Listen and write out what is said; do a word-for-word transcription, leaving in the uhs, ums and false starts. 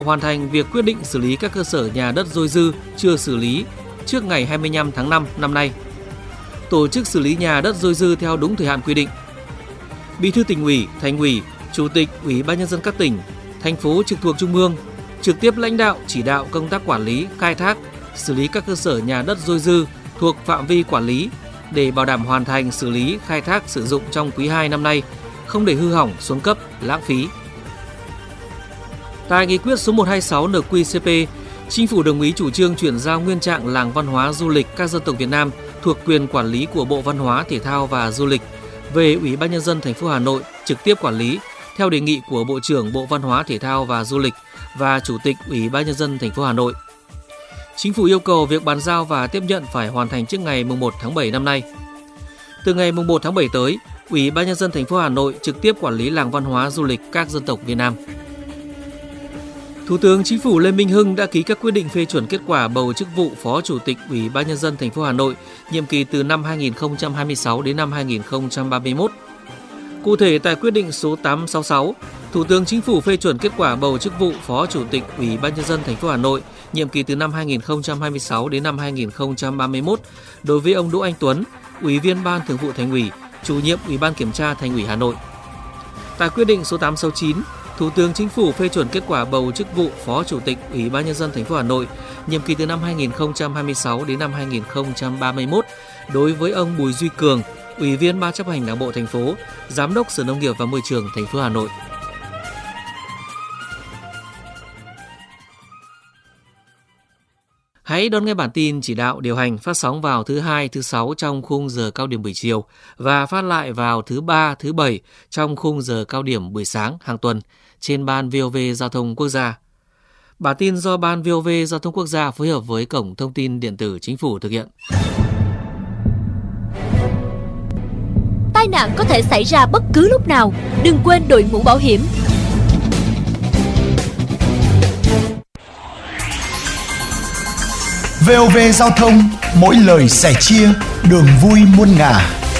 hoàn thành việc quyết định xử lý các cơ sở nhà đất dôi dư chưa xử lý trước ngày hai mươi lăm tháng năm năm nay. Tổ chức xử lý nhà đất dôi dư theo đúng thời hạn quy định. Bí thư Tỉnh ủy, Thành ủy, Chủ tịch Ủy ban nhân dân các tỉnh, thành phố trực thuộc Trung ương trực tiếp lãnh đạo chỉ đạo công tác quản lý, khai thác, xử lý các cơ sở nhà đất dôi dư thuộc phạm vi quản lý để bảo đảm hoàn thành xử lý, khai thác, sử dụng trong quý hai năm nay, không để hư hỏng, xuống cấp, lãng phí. Tại nghị quyết số một trăm hai mươi sáu N Q C P, Chính phủ đồng ý chủ trương chuyển giao nguyên trạng làng văn hóa du lịch các dân tộc Việt Nam thuộc quyền quản lý của Bộ Văn hóa, Thể thao và Du lịch về Ủy ban nhân dân thành phố Hà Nội trực tiếp quản lý theo đề nghị của Bộ trưởng Bộ Văn hóa, Thể thao và Du lịch và Chủ tịch Ủy ban nhân dân thành phố Hà Nội. Chính phủ yêu cầu việc bàn giao và tiếp nhận phải hoàn thành trước ngày mùng một tháng bảy năm nay. Từ ngày mùng một tháng bảy tới, Ủy ban nhân dân thành phố Hà Nội trực tiếp quản lý làng văn hóa du lịch các dân tộc Việt Nam. Thủ tướng Chính phủ Lê Minh Hưng đã ký các quyết định phê chuẩn kết quả bầu chức vụ Phó Chủ tịch Ủy ban nhân dân thành phố Hà Nội nhiệm kỳ từ năm hai nghìn không trăm hai mươi sáu đến năm hai nghìn không trăm ba mươi mốt. Cụ thể tại quyết định số tám trăm sáu mươi sáu, Thủ tướng Chính phủ phê chuẩn kết quả bầu chức vụ Phó Chủ tịch Ủy ban nhân dân thành phố Hà Nội nhiệm kỳ từ năm hai nghìn không trăm hai mươi sáu đến năm hai nghìn không trăm ba mươi mốt đối với ông Đỗ Anh Tuấn, Ủy viên Ban Thường vụ Thành ủy, Chủ nhiệm Ủy ban Kiểm tra Thành ủy Hà Nội. Tại quyết định số tám trăm sáu mươi chín, Thủ tướng Chính phủ phê chuẩn kết quả bầu chức vụ Phó Chủ tịch Ủy ban nhân dân thành phố Hà Nội nhiệm kỳ từ năm hai nghìn không trăm hai mươi sáu đến năm hai nghìn không trăm ba mươi mốt đối với ông Bùi Duy Cường, Ủy viên Ban chấp hành Đảng bộ thành phố, Giám đốc Sở Nông nghiệp và Môi trường thành phố Hà Nội. Hãy đón nghe bản tin chỉ đạo điều hành phát sóng vào thứ hai, thứ sáu trong khung giờ cao điểm buổi chiều và phát lại vào thứ ba, thứ bảy trong khung giờ cao điểm buổi sáng hàng tuần trên Ban vê o vê Giao thông Quốc gia. Bản tin do Ban vê o vê Giao thông Quốc gia phối hợp với Cổng Thông tin Điện tử Chính phủ thực hiện. Tai nạn có thể xảy ra bất cứ lúc nào, đừng quên đội mũ bảo hiểm. vê o vê Giao thông, mỗi lời sẻ chia, đường vui muôn ngả.